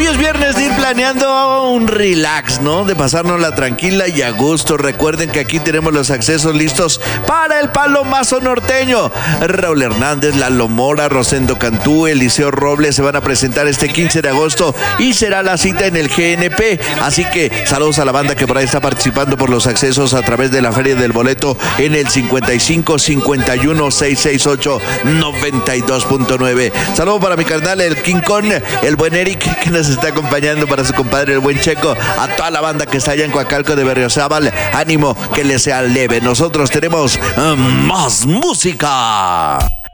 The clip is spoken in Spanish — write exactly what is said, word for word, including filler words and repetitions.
Hoy es viernes de ir planeando un relax, ¿no? De pasárnosla tranquila y a gusto. Recuerden que aquí tenemos los accesos listos para el palomazo norteño. Raúl Hernández, Lalo Mora, Rosendo Cantú, Eliseo Robles se van a presentar este quince de agosto y será la cita en el G N P. Así que saludos a la banda que por ahí está participando por los accesos a través de la Feria del Boleto en el cincuenta y cinco, cincuenta y uno, seiscientos sesenta y ocho, noventa y dos punto nueve. Saludos para mi carnal, el King Kong, el buen Eric, que nos está acompañando, para su compadre, el buen Checo, a toda la banda que está allá en Coacalco de Berriozábal. Ánimo, que le sea leve. Nosotros tenemos uh, más música.